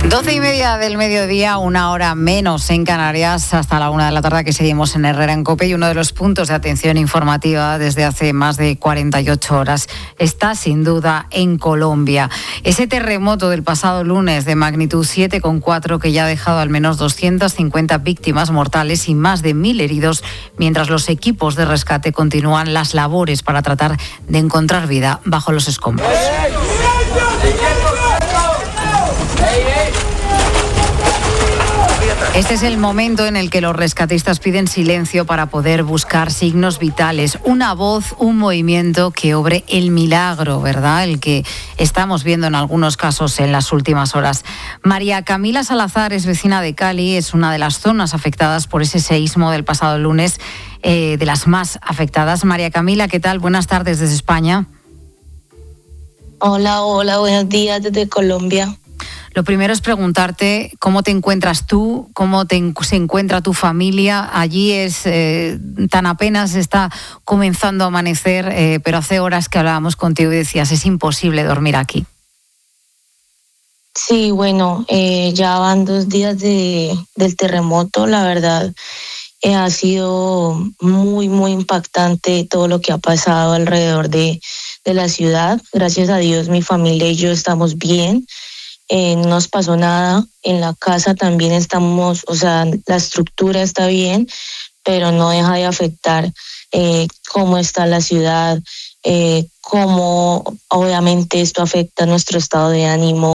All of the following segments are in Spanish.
12:30 del mediodía, 1 hora menos en Canarias, hasta la 1 de la tarde que seguimos en Herrera en COPE, y uno de los puntos de atención informativa desde hace más de 48 horas está sin duda en Colombia. Ese terremoto del pasado lunes de magnitud 7,4 que ya ha dejado al menos 250 víctimas mortales y más de 1.000 heridos, mientras los equipos de rescate continúan las labores para tratar de encontrar vida bajo los escombros. Este es el momento en el que los rescatistas piden silencio para poder buscar signos vitales, una voz, un movimiento que obre el milagro, ¿verdad? El que estamos viendo en algunos casos en las últimas horas. María Camila Salazar es vecina de Cali, es una de las zonas afectadas por ese seísmo del pasado lunes, de las más afectadas. María Camila, ¿qué tal? Buenas tardes desde España. Hola, buenos días desde Colombia. Lo primero es preguntarte cómo te encuentras tú, cómo se encuentra tu familia. Allí tan apenas está comenzando a amanecer, pero hace horas que hablábamos contigo y decías, es imposible dormir aquí. Sí, bueno, ya van 2 días del terremoto. La verdad, ha sido muy, muy impactante todo lo que ha pasado alrededor de la ciudad. Gracias a Dios, mi familia y yo estamos bien. No nos pasó nada. En la casa también estamos, la estructura está bien, pero no deja de afectar cómo está la ciudad, cómo obviamente esto afecta nuestro estado de ánimo,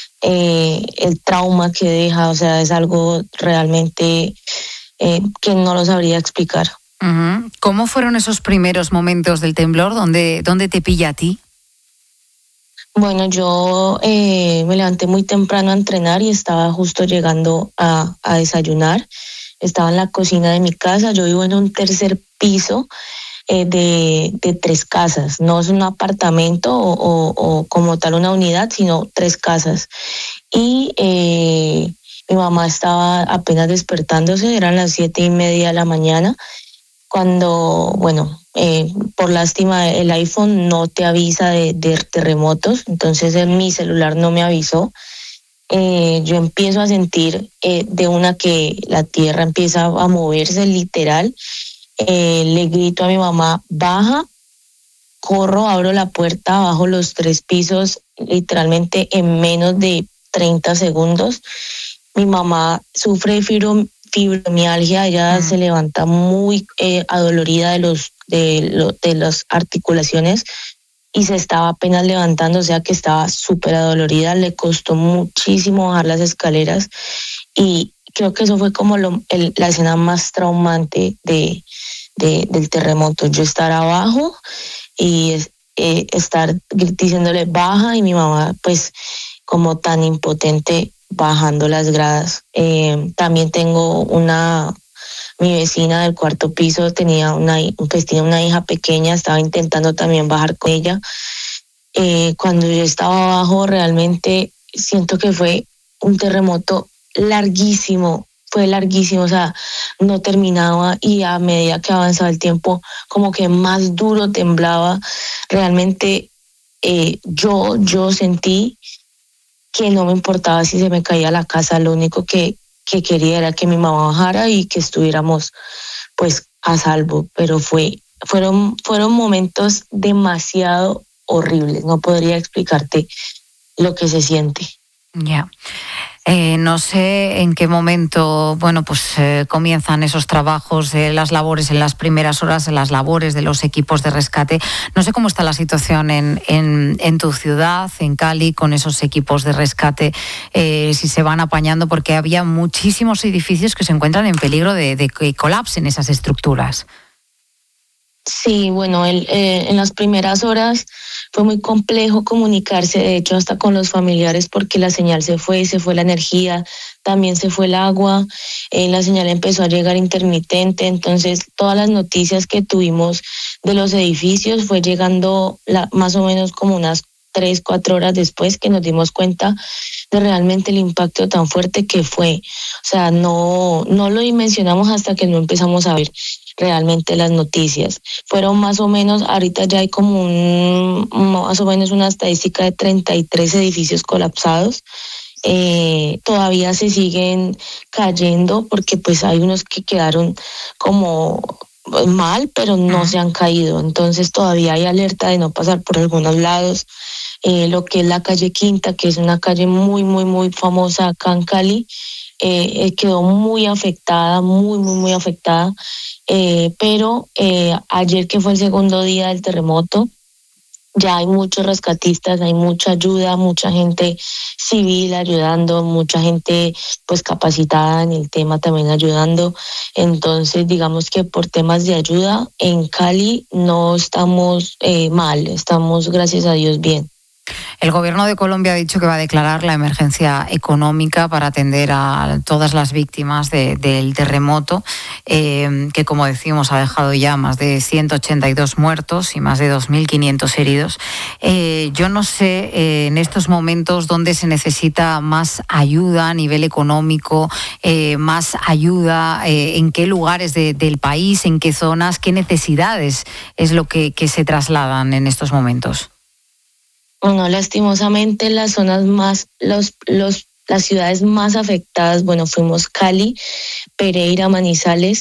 el trauma que deja, es algo realmente que no lo sabría explicar. Uh-huh. ¿Cómo fueron esos primeros momentos del temblor? ¿Dónde te pilla a ti? Bueno, yo me levanté muy temprano a entrenar y estaba justo llegando a desayunar. Estaba en la cocina de mi casa. Yo vivo en un 3er piso de 3 casas. No es un apartamento o como tal una unidad, sino 3 casas. Y mi mamá estaba apenas despertándose, eran las 7:30 de la mañana, cuando, por lástima, el iPhone no te avisa de terremotos, entonces en mi celular no me avisó. Yo empiezo a sentir de una que la tierra empieza a moverse literal. Le grito a mi mamá, baja, corro, abro la puerta, bajo los 3 pisos, literalmente en menos de 30 segundos. Mi mamá sufre de fibromialgia, ella se levanta muy adolorida de las articulaciones y se estaba apenas levantando, o sea que estaba súper adolorida, le costó muchísimo bajar las escaleras y creo que eso fue como la escena más traumante del terremoto. Yo estar abajo y estar diciéndole baja y mi mamá pues como tan impotente bajando las gradas. También tengo mi vecina del 4º piso tenía una hija pequeña, estaba intentando también bajar con ella. Cuando yo estaba abajo realmente siento que fue un terremoto larguísimo, no terminaba y a medida que avanzaba el tiempo como que más duro temblaba. Realmente yo sentí que no me importaba si se me caía la casa, lo único que quería era que mi mamá bajara y que estuviéramos pues a salvo, pero fueron momentos demasiado horribles, no podría explicarte lo que se siente. Ya. No sé en qué momento, comienzan esos trabajos, las labores en las primeras horas, las labores de los equipos de rescate. No sé cómo está la situación en tu ciudad, en Cali, con esos equipos de rescate, si se van apañando, porque había muchísimos edificios que se encuentran en peligro de que colapsen esas estructuras. Sí, bueno, en las primeras horas fue muy complejo comunicarse, de hecho hasta con los familiares, porque la señal se fue la energía, también se fue el agua, la señal empezó a llegar intermitente, entonces todas las noticias que tuvimos de los edificios fue llegando más o menos como unas 3-4 horas después que nos dimos cuenta de realmente el impacto tan fuerte que fue. No lo dimensionamos hasta que no empezamos a ver realmente las noticias. Fueron más o menos, ahorita ya hay como más o menos una estadística de 33 edificios colapsados. todavía se siguen cayendo porque pues hay unos que quedaron como mal, pero no se han caído. Entonces todavía hay alerta de no pasar por algunos lados. Lo que es la calle Quinta, que es una calle muy, muy, muy famosa acá en Cali, quedó muy afectada, muy, muy, muy afectada. Pero ayer, que fue el segundo día del terremoto, ya hay muchos rescatistas, hay mucha ayuda, mucha gente civil ayudando, mucha gente pues capacitada en el tema también ayudando. Entonces, digamos que por temas de ayuda en Cali no estamos mal, estamos, gracias a Dios, bien. El gobierno de Colombia ha dicho que va a declarar la emergencia económica para atender a todas las víctimas del terremoto, que, como decimos, ha dejado ya más de 182 muertos y más de 2.500 heridos. Yo no sé en estos momentos dónde se necesita más ayuda a nivel económico, más ayuda, en qué lugares del país, en qué zonas, qué necesidades es lo que se trasladan en estos momentos. Bueno, lastimosamente las zonas más, las ciudades más afectadas, bueno, fuimos Cali, Pereira, Manizales,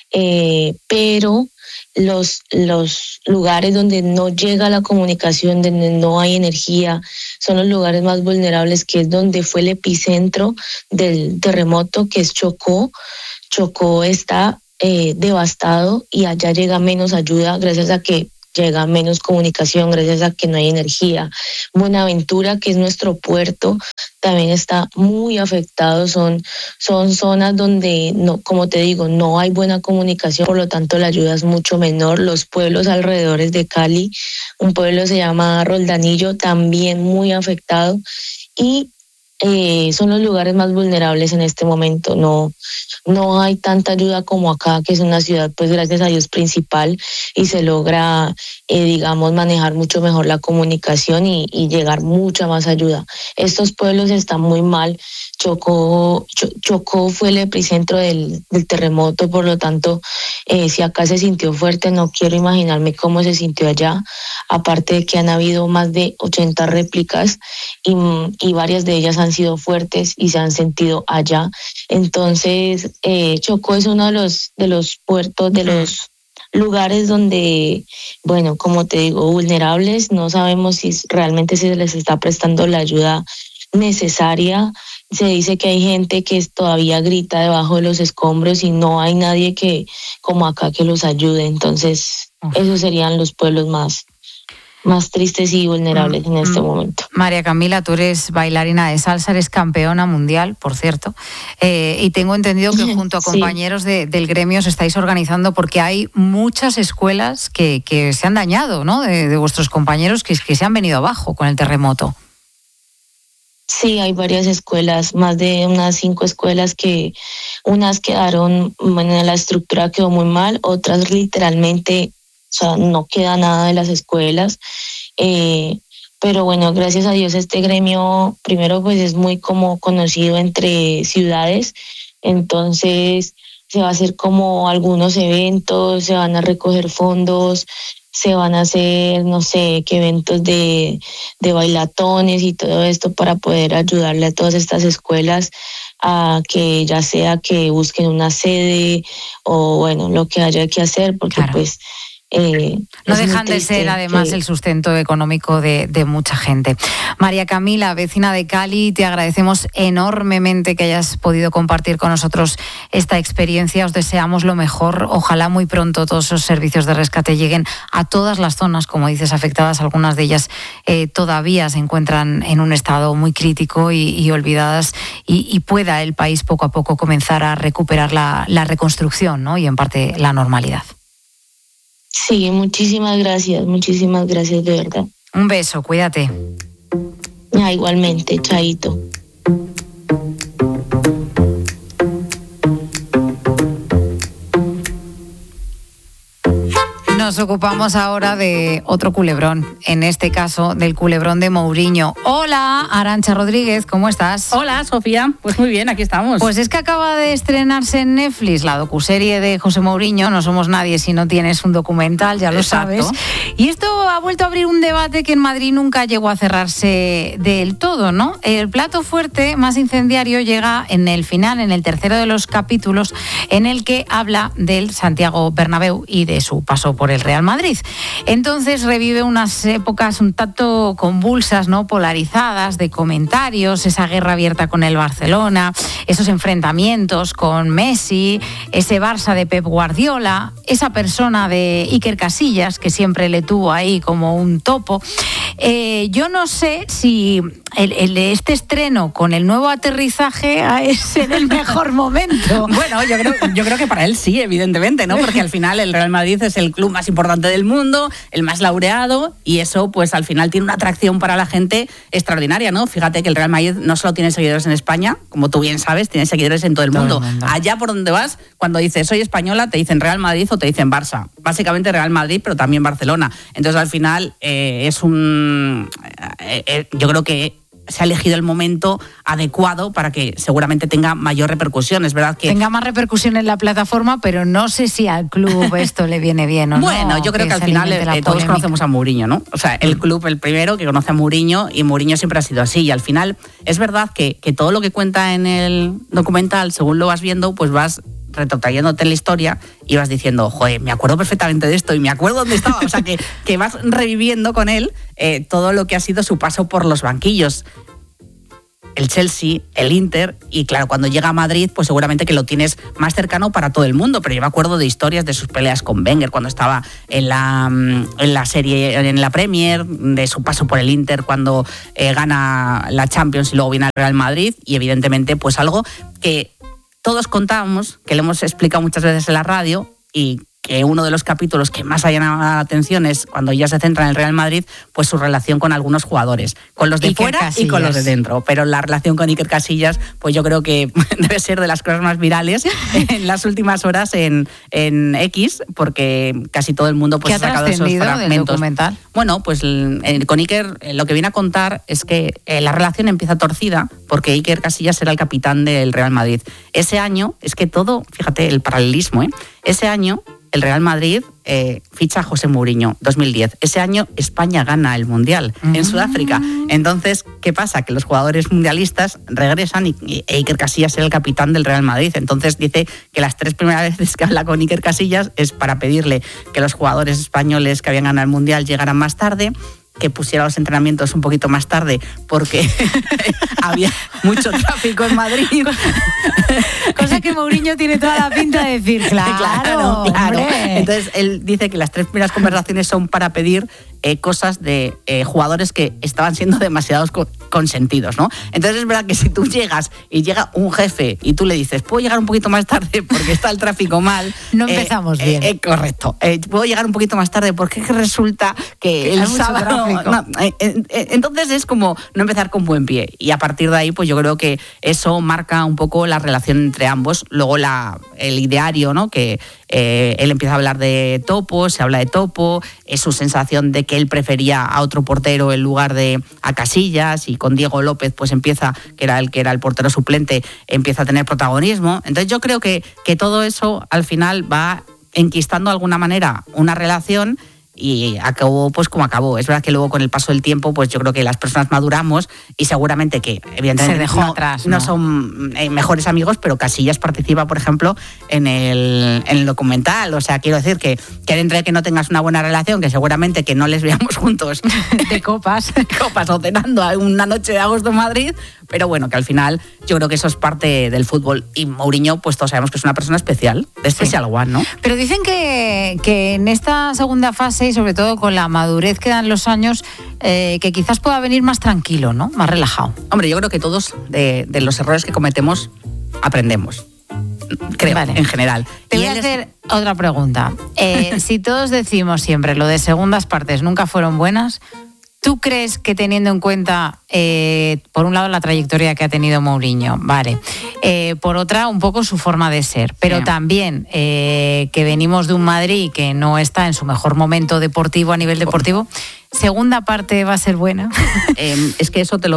pero los lugares donde no llega la comunicación, donde no hay energía, son los lugares más vulnerables, que es donde fue el epicentro del terremoto, que es Chocó. Chocó está devastado y allá llega menos ayuda gracias a que llega menos comunicación, gracias a que no hay energía. Buenaventura, que es nuestro puerto, también está muy afectado. Son zonas donde, no, como te digo, no hay buena comunicación, por lo tanto la ayuda es mucho menor. Los pueblos alrededores de Cali, un pueblo se llama Roldanillo, también muy afectado. Y son los lugares más vulnerables en este momento. No hay tanta ayuda como acá, que es una ciudad, pues gracias a Dios, principal, y se logra, digamos, manejar mucho mejor la comunicación y llegar mucha más ayuda. Estos pueblos están muy mal. Chocó fue el epicentro del terremoto, por lo tanto, si acá se sintió fuerte, no quiero imaginarme cómo se sintió allá. Aparte de que han habido más de 80 réplicas y varias de ellas han sido fuertes y se han sentido allá. Entonces, Chocó es uno de los puertos, de los lugares donde, bueno, como te digo, vulnerables. No sabemos si realmente se les está prestando la ayuda necesaria. Se dice que hay gente que todavía grita debajo de los escombros y no hay nadie que, como acá, que los ayude. Entonces, esos serían los pueblos más tristes y vulnerables en este momento. María Camila, tú eres bailarina de salsa, eres campeona mundial, por cierto, y tengo entendido que junto a compañeros del gremio os estáis organizando, porque hay muchas escuelas que se han dañado, ¿no?, de vuestros compañeros que se han venido abajo con el terremoto. Sí, hay varias escuelas, más de unas 5 escuelas, que unas quedaron, bueno, la estructura quedó muy mal, otras literalmente, o sea, no queda nada de las escuelas. Pero bueno, gracias a Dios este gremio, primero, pues es muy como conocido entre ciudades. Entonces se va a hacer como algunos eventos, se van a recoger fondos, se van a hacer, no sé, qué eventos de bailatones y todo esto, para poder ayudarle a todas estas escuelas a que, ya sea que busquen una sede o bueno, lo que haya que hacer, porque claro, pues no dejan de ser además el sustento económico de mucha gente. María Camila, vecina de Cali, te agradecemos enormemente que hayas podido compartir con nosotros esta experiencia. Os deseamos lo mejor. Ojalá muy pronto todos esos servicios de rescate lleguen a todas las zonas, como dices, afectadas. Algunas de ellas todavía se encuentran en un estado muy crítico y olvidadas, y pueda el país poco a poco comenzar a recuperar la reconstrucción, ¿no?, y en parte la normalidad. Sí, muchísimas gracias de verdad. Un beso, cuídate. Igualmente, chaito. Nos nos ocupamos ahora de otro culebrón, en este caso del culebrón de Mourinho. Hola, Arantxa Rodríguez, ¿cómo estás? Hola, Sofía. Pues muy bien, aquí estamos. Pues es que acaba de estrenarse en Netflix la docuserie de José Mourinho, No somos nadie si no tienes un documental, ya lo sabes. Y esto ha vuelto a abrir un debate que en Madrid nunca llegó a cerrarse del todo, ¿no? El plato fuerte más incendiario llega en el final, en el tercero de los capítulos, en el que habla del Santiago Bernabéu y de su paso por el Real Madrid. Entonces revive unas épocas un tanto convulsas, ¿no? Polarizadas, de comentarios, esa guerra abierta con el Barcelona, esos enfrentamientos con Messi, ese Barça de Pep Guardiola, esa persona de Iker Casillas que siempre le tuvo ahí como un topo. Yo no sé si este estreno con el nuevo aterrizaje es en el mejor momento. Bueno, yo creo que para él sí, evidentemente, ¿no? Porque al final el Real Madrid es el club más importante del mundo, el más laureado, y eso pues al final tiene una atracción para la gente extraordinaria, ¿no? Fíjate que el Real Madrid no solo tiene seguidores en España, como tú bien sabes, tiene seguidores en todo el mundo. Allá por donde vas, cuando dices soy española, te dicen Real Madrid o te dicen Barça. Básicamente Real Madrid, pero también Barcelona. Entonces al final yo creo que se ha elegido el momento adecuado para que seguramente tenga mayor repercusión. Es verdad que tenga más repercusión en la plataforma, pero no sé si al club esto le viene bien o no. Bueno, yo creo que al final todos conocemos a Mourinho, ¿no? O sea, el club el primero que conoce a Mourinho, y Mourinho siempre ha sido así. Y al final es verdad que todo lo que cuenta en el documental, según lo vas viendo, pues vas retrotrayéndote en la historia y vas diciendo, joder, me acuerdo perfectamente de esto y me acuerdo dónde estaba. O sea, que vas reviviendo con él todo lo que ha sido su paso por los banquillos. El Chelsea, el Inter, y claro, cuando llega a Madrid, pues seguramente que lo tienes más cercano para todo el mundo, pero yo me acuerdo de historias de sus peleas con Wenger cuando estaba en la serie, en la Premier, de su paso por el Inter cuando gana la Champions y luego viene al Real Madrid, y evidentemente pues algo que todos contábamos, que le hemos explicado muchas veces en la radio, y que uno de los capítulos que más ha llamado la atención es cuando ya se centra en el Real Madrid, pues su relación con algunos jugadores, con los de Iker fuera Casillas. Y con los de dentro. Pero la relación con Iker Casillas, pues yo creo que debe ser de las cosas más virales en las últimas horas en X, porque casi todo el mundo pues ha sacado esos fragmentos. Del documental? Bueno, pues con Iker lo que viene a contar es que la relación empieza torcida porque Iker Casillas era el capitán del Real Madrid. Ese año, es que todo, fíjate el paralelismo, ese año el Real Madrid ficha a José Mourinho, 2010. Ese año España gana el Mundial en Sudáfrica. Entonces, ¿qué pasa? Que los jugadores mundialistas regresan y Iker Casillas era el capitán del Real Madrid. Entonces dice que las 3 primeras veces que habla con Iker Casillas es para pedirle que los jugadores españoles que habían ganado el Mundial llegaran más tarde, que pusiera los entrenamientos un poquito más tarde porque había mucho tráfico en Madrid. Cosa que Mourinho tiene toda la pinta de decir, claro. Entonces él dice que las 3 primeras conversaciones son para pedir cosas de jugadores que estaban siendo demasiados consentidos, ¿no? Entonces es verdad que si tú llegas y llega un jefe y tú le dices, ¿puedo llegar un poquito más tarde porque está el tráfico mal? No empezamos bien. Correcto. ¿Puedo llegar un poquito más tarde porque resulta que el sábado... entonces es como no empezar con buen pie. Y a partir de ahí, pues yo creo que eso marca un poco la relación entre ambos. Luego el ideario, ¿no? Que él empieza a hablar de Topo, se habla de Topo, es su sensación de que él prefería a otro portero en lugar de a Casillas, y con Diego López pues empieza, que era el portero suplente, empieza a tener protagonismo. Entonces yo creo que todo eso al final va enquistando de alguna manera una relación, y acabó pues como acabó. Es verdad que luego con el paso del tiempo pues yo creo que las personas maduramos y seguramente que evidentemente se dejó atrás, no son mejores amigos, pero Casillas participa, por ejemplo, en el documental. O sea, quiero decir que dentro de que no tengas una buena relación, que seguramente que no les veamos juntos de copas o cenando una noche de agosto en Madrid, pero bueno, que al final yo creo que eso es parte del fútbol, y Mourinho pues todos sabemos que es una persona especial, de Special One, ¿no? Pero dicen que en esta segunda fase, y sobre todo con la madurez que dan los años, que quizás pueda venir más tranquilo, ¿no? Más relajado. Hombre, yo creo que todos de los errores que cometemos aprendemos. Creo, en general. Te voy a hacer otra pregunta. Si todos decimos siempre lo de segundas partes nunca fueron buenas, ¿Tú crees que teniendo en cuenta, por un lado, la trayectoria que ha tenido Mourinho, vale, por otra, un poco su forma de ser, pero también que venimos de un Madrid que no está en su mejor momento deportivo a nivel deportivo, ¿segunda parte va a ser buena? Es que eso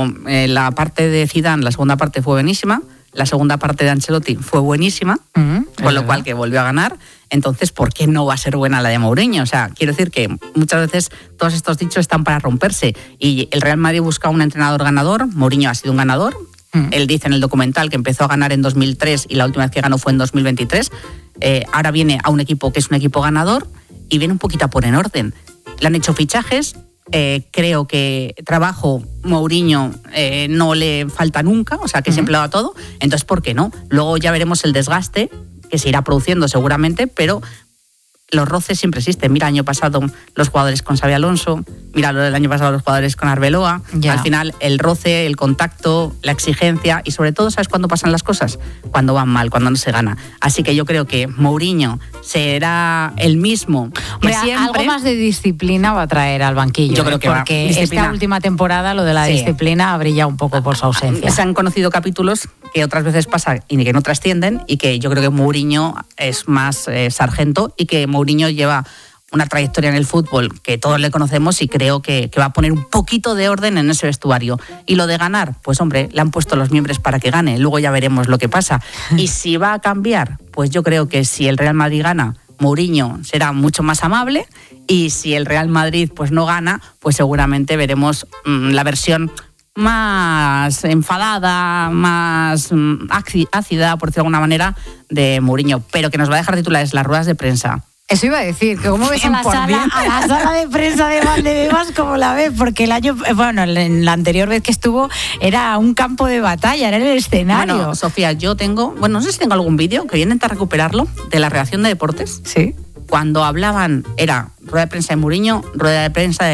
la parte de Zidane, la segunda parte fue buenísima, la segunda parte de Ancelotti fue buenísima, con lo cual que volvió a ganar. Entonces, ¿por qué no va a ser buena la de Mourinho? O sea, quiero decir que muchas veces todos estos dichos están para romperse y el Real Madrid busca un entrenador ganador. Mourinho ha sido un ganador. Él dice en el documental que empezó a ganar en 2003 y la última vez que ganó fue en 2023. Ahora viene a un equipo que es un equipo ganador y viene un poquito a poner en orden. Le han hecho fichajes. Creo que trabajo Mourinho no le falta nunca, o sea que siempre lo da todo. Entonces, ¿por qué no? Luego ya veremos el desgaste que se irá produciendo seguramente, pero los roces siempre existen. Mira, el año pasado los jugadores con Xabi Alonso, mira, el año pasado los jugadores con Arbeloa. Ya. Al final, el roce, el contacto, la exigencia y sobre todo, ¿sabes cuándo pasan las cosas? Cuando van mal, cuando no se gana. Así que yo creo que Mourinho será el mismo. Hombre, algo más de disciplina va a traer al banquillo. Yo creo que porque esta última temporada lo de la disciplina ha brillado un poco por su ausencia. Se han conocido capítulos que otras veces pasa y que no trascienden y que yo creo que Mourinho es más sargento y que Mourinho lleva una trayectoria en el fútbol que todos le conocemos y creo que va a poner un poquito de orden en ese vestuario. Y lo de ganar, pues hombre, le han puesto los miembros para que gane, luego ya veremos lo que pasa. Y si va a cambiar, pues yo creo que si el Real Madrid gana, Mourinho será mucho más amable y si el Real Madrid pues no gana, pues seguramente veremos la versión más enfadada, más ácida, por decirlo de alguna manera, de Mourinho, pero que nos va a dejar titulares las ruedas de prensa. Eso iba a decir, que cómo ves a la sala de prensa de Valdebebas, ¿cómo la ves? Porque en la anterior vez que estuvo era un campo de batalla, era el escenario. Bueno, Sofía, yo tengo, no sé si tengo algún vídeo, que voy a intentar recuperarlo, de la redacción de deportes. Sí. Cuando hablaban, era rueda de prensa de Mourinho, rueda de prensa de